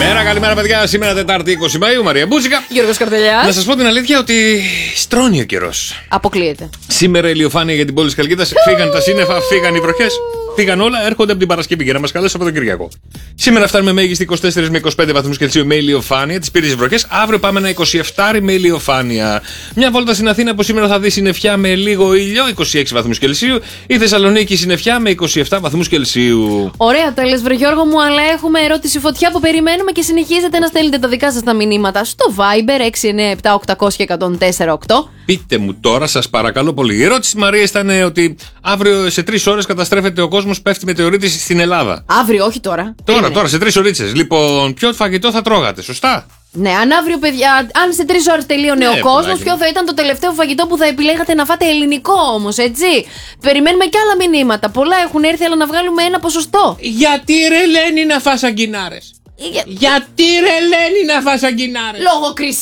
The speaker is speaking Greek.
Καλημέρα, παιδιά. Σήμερα Τετάρτη 20 Μαΐου, Μαρία Μπούτσικα. Γιώργος Καρτελιάς. Να σας πω την αλήθεια ότι στρώνει ο καιρός. Αποκλείεται. Σήμερα ηλιοφάνεια για την πόλη της Χαλκίδας. Φύγαν τα σύννεφα, φύγαν οι βροχές. Φύγαν όλα, έρχονται από την Παρασκευή για να μας καλέσει από τον Κυριακό. Σήμερα φτάνουμε μέγιστη 24 με 25 βαθμούς Κελσίου με ηλιοφάνεια, τις πήρες βροχές. Αύριο πάμε ένα 27 με ηλιοφάνεια. Μια βόλτα στην Αθήνα που σήμερα θα δει συννεφιά με λίγο ήλιο, 26 βαθμούς Κελσίου. Η Θεσσαλονίκη συννεφιά με 27 βαθμούς Κελσίου. Ωραία, τα λες, βρε Γιώργο μου, αλλά έχουμε ερώτηση φωτιά που περιμένουμε και συνεχίζετε να στέλνετε τα δικά σας τα μηνύματα στο Viber 697-800-1048. Πείτε μου τώρα, σας παρακαλώ πολύ. Η ερώτηση της Μαρίας ήταν ότι αύριο σε 3 ώρες καταστρέφεται ο κόσμος, πέφτει μετεωρίτης στην Ελλάδα. Αύριο, όχι τώρα. Τώρα, σε 3 ωρίτσες. Λοιπόν, ποιο φαγητό θα τρώγατε, σωστά? Ναι, αν αύριο, παιδιά, αν σε 3 ώρες τελείωνε ο κόσμος, ποιο θα ήταν το τελευταίο φαγητό που θα επιλέγατε να φάτε ελληνικό όμως, έτσι? Περιμένουμε κι άλλα μηνύματα. Πολλά έχουν έρθει, αλλά να βγάλουμε ένα ποσοστό. Γιατί ρε Λένη να φας αγκινάρες? Γιατί ρε Λένη να φας αγκινάρες? Λόγω